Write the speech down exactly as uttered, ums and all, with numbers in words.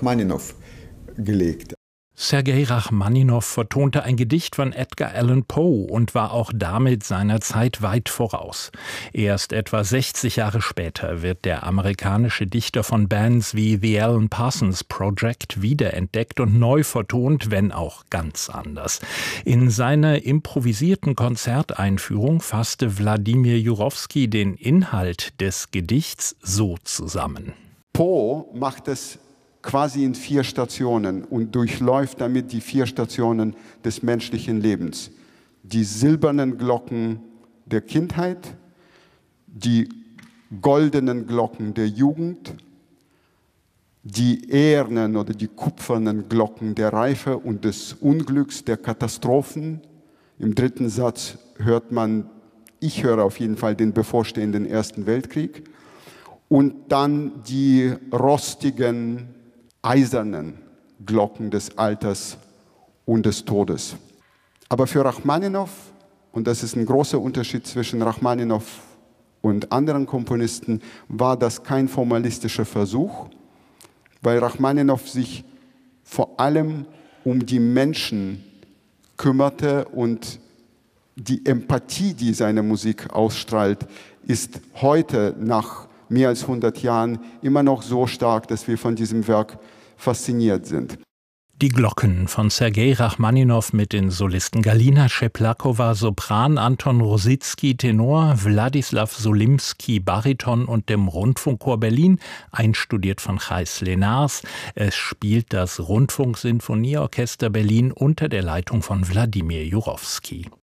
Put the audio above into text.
Rachmaninow gelegt. Sergei Rachmaninow vertonte ein Gedicht von Edgar Allan Poe und war auch damit seiner Zeit weit voraus. Erst etwa sechzig Jahre später wird der amerikanische Dichter von Bands wie The Alan Parsons Project wiederentdeckt und neu vertont, wenn auch ganz anders. In seiner improvisierten Konzerteinführung fasste Wladimir Jurowski den Inhalt des Gedichts so zusammen. Poe macht es quasi in vier Stationen und durchläuft damit die vier Stationen des menschlichen Lebens. Die silbernen Glocken der Kindheit, die goldenen Glocken der Jugend, die ehernen oder die kupfernen Glocken der Reife und des Unglücks, der Katastrophen. Im dritten Satz hört man, ich höre auf jeden Fall den bevorstehenden Ersten Weltkrieg. Und dann die rostigen, eisernen Glocken des Alters und des Todes. Aber für Rachmaninow, und das ist ein großer Unterschied zwischen Rachmaninow und anderen Komponisten, war das kein formalistischer Versuch, weil Rachmaninow sich vor allem um die Menschen kümmerte und die Empathie, die seine Musik ausstrahlt, ist heute nach mehr als hundert Jahren immer noch so stark, dass wir von diesem Werk fasziniert sind. Die Glocken von Sergei Rachmaninow mit den Solisten Galina Scheplakowa, Sopran, Anton Rositzky, Tenor, Wladislaw Solimski, Bariton und dem Rundfunkchor Berlin, einstudiert von Chais Lenars. Es spielt das Rundfunksinfonieorchester Berlin unter der Leitung von Wladimir Jurowski.